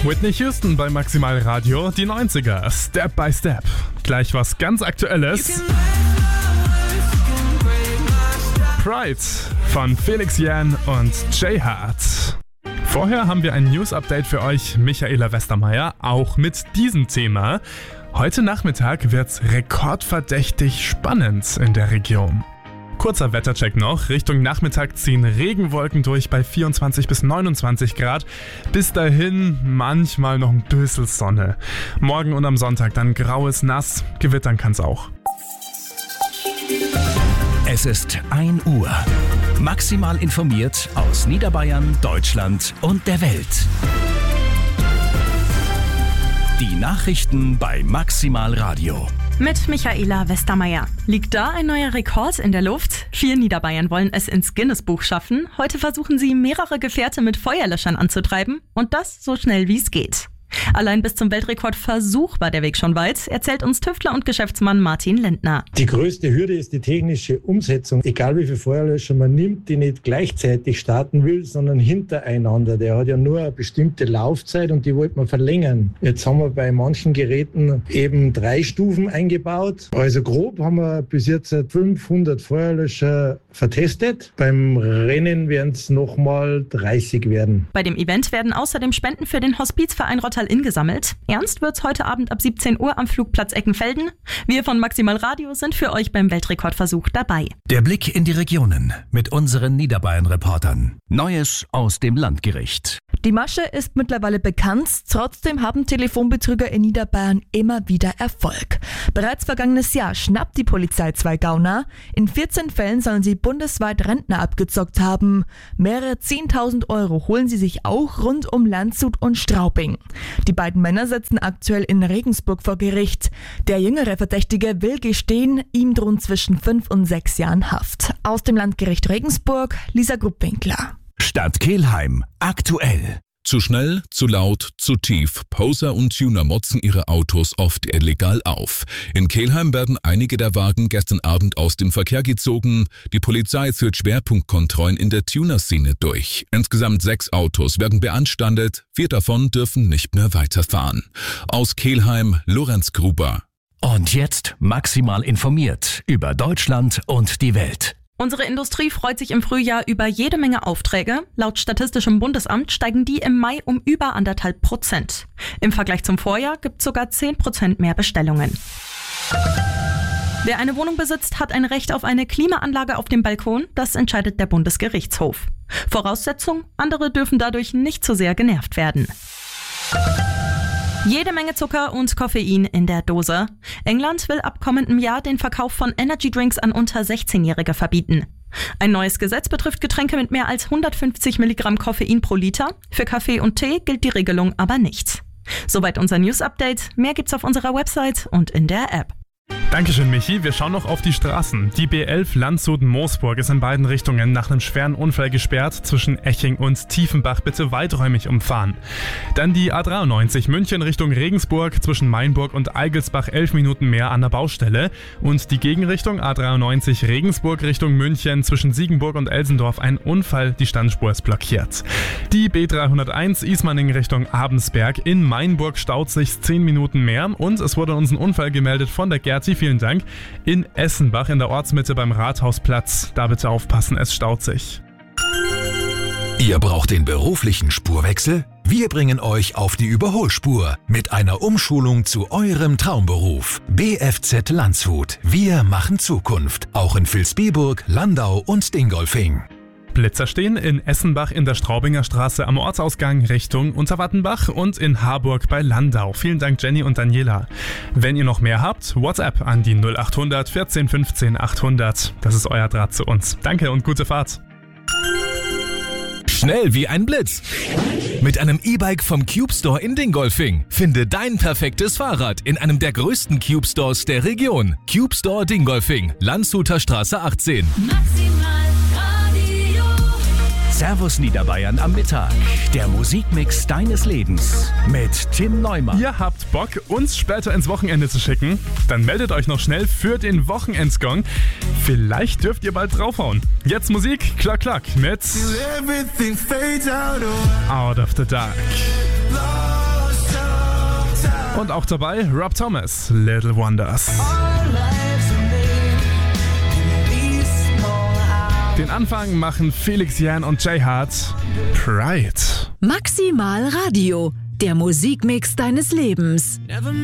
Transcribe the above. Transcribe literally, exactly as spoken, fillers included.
Whitney Houston bei Maximal Radio, die neunziger, Step by Step. Gleich was ganz Aktuelles. Pride von Felix Jähn und Jay Hart. Vorher haben wir ein News-Update für euch, Michaela Westermeier, auch mit diesem Thema. Heute Nachmittag wird's rekordverdächtig spannend in der Region. Kurzer Wettercheck noch. Richtung Nachmittag ziehen Regenwolken durch bei vierundzwanzig bis neunundzwanzig Grad. Bis dahin manchmal noch ein bisschen Sonne. Morgen und am Sonntag dann graues Nass. Gewittern kann's auch. Es ist ein Uhr. Maximal informiert aus Niederbayern, Deutschland und der Welt. Die Nachrichten bei Maximal Radio. Mit Michaela Westermeier. Liegt da ein neuer Rekord in der Luft? Vier Niederbayern wollen es ins Guinness-Buch schaffen. Heute versuchen sie, mehrere Gefährte mit Feuerlöschern anzutreiben. Und das so schnell wie es geht. Allein bis zum Weltrekordversuch war der Weg schon weit, erzählt uns Tüftler und Geschäftsmann Martin Lindner. Die größte Hürde ist die technische Umsetzung. Egal wie viele Feuerlöscher man nimmt, die nicht gleichzeitig starten will, sondern hintereinander. Der hat ja nur eine bestimmte Laufzeit und die wollte man verlängern. Jetzt haben wir bei manchen Geräten eben drei Stufen eingebaut. Also grob haben wir bis jetzt fünfhundert Feuerlöscher vertestet. Beim Rennen werden es nochmal dreißig werden. Bei dem Event werden außerdem Spenden für den Hospizverein Rottal-Inn gesammelt. Ernst wird's heute Abend ab siebzehn Uhr am Flugplatz Eckenfelden. Wir von Maximal Radio sind für euch beim Weltrekordversuch dabei. Der Blick in die Regionen mit unseren Niederbayern-Reportern. Neues aus dem Landgericht. Die Masche ist mittlerweile bekannt, trotzdem haben Telefonbetrüger in Niederbayern immer wieder Erfolg. Bereits vergangenes Jahr schnappt die Polizei zwei Gauner. In vierzehn Fällen sollen sie bundesweit Rentner abgezockt haben. Mehrere zehntausend Euro holen sie sich auch rund um Landshut und Straubing. Die beiden Männer sitzen aktuell in Regensburg vor Gericht. Der jüngere Verdächtige will gestehen, ihm drohen zwischen fünf und sechs Jahren Haft. Aus dem Landgericht Regensburg, Lisa Gruppwinkler. Stadt Kelheim, aktuell. Zu schnell, zu laut, zu tief. Poser und Tuner motzen ihre Autos oft illegal auf. In Kelheim werden einige der Wagen gestern Abend aus dem Verkehr gezogen. Die Polizei führt Schwerpunktkontrollen in der Tuner-Szene durch. Insgesamt sechs Autos werden beanstandet. Vier davon dürfen nicht mehr weiterfahren. Aus Kelheim, Lorenz Gruber. Und jetzt maximal informiert über Deutschland und die Welt. Unsere Industrie freut sich im Frühjahr über jede Menge Aufträge. Laut Statistischem Bundesamt steigen die im Mai um über anderthalb Prozent. Im Vergleich zum Vorjahr gibt es sogar zehn Prozent mehr Bestellungen. Wer eine Wohnung besitzt, hat ein Recht auf eine Klimaanlage auf dem Balkon. Das entscheidet der Bundesgerichtshof. Voraussetzung: andere dürfen dadurch nicht zu sehr genervt werden. Jede Menge Zucker und Koffein in der Dose. England will ab kommendem Jahr den Verkauf von Energydrinks an unter sechzehnjährige verbieten. Ein neues Gesetz betrifft Getränke mit mehr als hundertfünfzig Milligramm Koffein pro Liter. Für Kaffee und Tee gilt die Regelung aber nicht. Soweit unser News-Update. Mehr gibt's auf unserer Website und in der App. Dankeschön, Michi. Wir schauen noch auf die Straßen. Die B elf Landshut-Moosburg ist in beiden Richtungen nach einem schweren Unfall gesperrt. Zwischen Eching und Tiefenbach bitte weiträumig umfahren. Dann die A dreiundneunzig München Richtung Regensburg, zwischen Mainburg und Eigelsbach elf Minuten mehr an der Baustelle. Und die Gegenrichtung A dreiundneunzig Regensburg Richtung München, zwischen Siegenburg und Elsendorf ein Unfall, die Standspur ist blockiert. Die B dreihunderteins Ismaning Richtung Abensberg, in Mainburg staut sich zehn Minuten mehr. Und es wurde uns ein Unfall gemeldet von der Gerzi, vielen Dank, in Essenbach in der Ortsmitte beim Rathausplatz. Da bitte aufpassen, es staut sich. Ihr braucht den beruflichen Spurwechsel? Wir bringen euch auf die Überholspur mit einer Umschulung zu eurem Traumberuf. B F Z Landshut. Wir machen Zukunft. Auch in Vilsbiburg, Landau und Dingolfing. Blitzer stehen in Essenbach in der Straubinger Straße am Ortsausgang Richtung Unterwattenbach und in Harburg bei Landau. Vielen Dank, Jenny und Daniela. Wenn ihr noch mehr habt, WhatsApp an die null acht hundert vierzehn fünfzehn achthundert. Das ist euer Draht zu uns. Danke und gute Fahrt. Schnell wie ein Blitz. Mit einem E-Bike vom Cube Store in Dingolfing. Finde dein perfektes Fahrrad in einem der größten Cube Stores der Region. Cube Store Dingolfing, Landshuter Straße achtzehn. Servus Niederbayern am Mittag. Der Musikmix deines Lebens mit Tim Neumann. Ihr habt Bock, uns später ins Wochenende zu schicken? Dann meldet euch noch schnell für den Wochenendsgong. Vielleicht dürft ihr bald draufhauen. Jetzt Musik, klack klack mit Out of the Dark. Und auch dabei Rob Thomas, Little Wonders. Den Anfang machen Felix Jähn und Jay Hart, Pride. Maximal Radio, der Musikmix deines Lebens.